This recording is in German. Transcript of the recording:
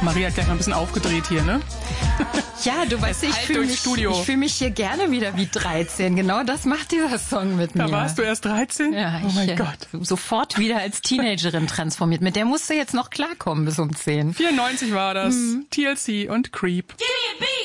Maria hat gleich mal ein bisschen aufgedreht hier, ne? Ja, du weißt, ich fühl mich hier gerne wieder wie 13. Genau das macht dieser Song mit mir. Da warst du erst 13? Ja, oh mein Gott. Sofort wieder als Teenagerin transformiert. Mit der musst du jetzt noch klarkommen bis um 10. 94 war das. TLC und Creep. Give me a beat.